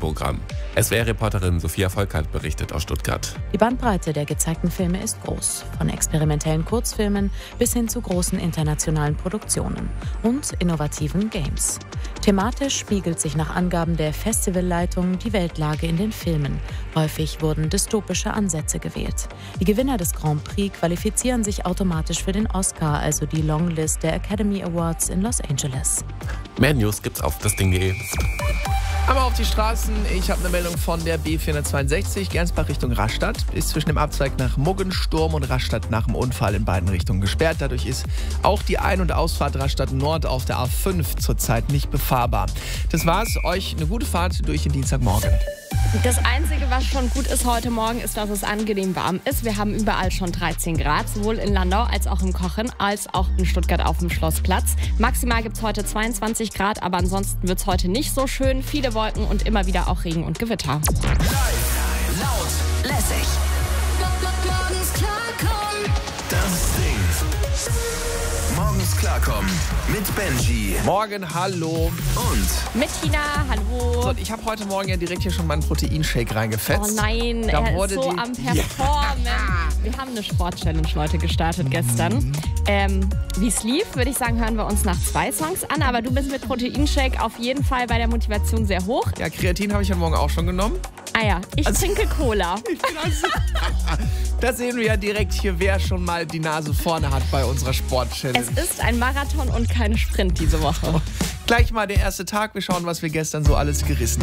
Programm. SWR-Reporterin Sophia Volkert berichtet aus Stuttgart. Die Bandbreite der gezeigten Filme ist groß. Von experimentellen Kurzfilmen bis hin zu großen internationalen Produktionen und innovativen Games. Thematisch spiegelt sich nach Angaben der Festivalleitung die Weltlage in den Filmen. Häufig wurden dystopische Ansätze gewählt. Die Gewinner des Grand Prix qualifizieren sich automatisch für den Oscar, also die Longlist der Academy Awards in Los Angeles. Mehr News gibt's auf dasding.de. Aber auf die Straßen, ich habe eine Meldung von der B462, Gernsbach Richtung Rastatt. Ist zwischen dem Abzweig nach Muggensturm und Rastatt nach dem Unfall in beiden Richtungen gesperrt. Dadurch ist auch die Ein- und Ausfahrt Rastatt Nord auf der A5 zurzeit nicht befahrbar. Das war's. Euch eine gute Fahrt durch den Dienstagmorgen. Das Einzige, was schon gut ist heute Morgen, ist, dass es angenehm warm ist. Wir haben überall schon 13 Grad, sowohl in Landau als auch im Kochen, als auch in Stuttgart auf dem Schlossplatz. Maximal gibt es heute 22 Grad, aber ansonsten wird es heute nicht so schön. Viele Wolken und immer wieder auch Regen und Gewitter. Live, laut, lässig. Morgens klarkommen. Das Ding. Morgens klarkommen mit Benji. Morgen, hallo. Und Mit Tina, hallo. So, ich habe heute Morgen ja direkt hier schon meinen Proteinshake reingefetzt. Oh nein, Da er wurde ist so die- am Performen. Wir haben eine Sport-Challenge, Leute, gestartet gestern. Wie es lief, würde ich sagen, hören wir uns nach 2 Songs an. Aber du bist mit Proteinshake auf jeden Fall bei der Motivation sehr hoch. Ja, Kreatin habe ich heute Morgen auch schon genommen. Ah ja, ich trinke Cola. Da sehen wir ja direkt hier, wer schon mal die Nase vorne hat bei unserer Sport-Challenge. Es ist ein Marathon und kein Sprint diese Woche. Gleich mal der erste Tag. Wir schauen, was wir gestern so alles gerissen haben.